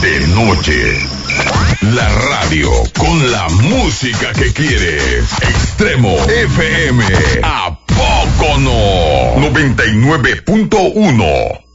de noche. La radio con la música que quieres. Extremo FM. ¿A poco no? 99.1.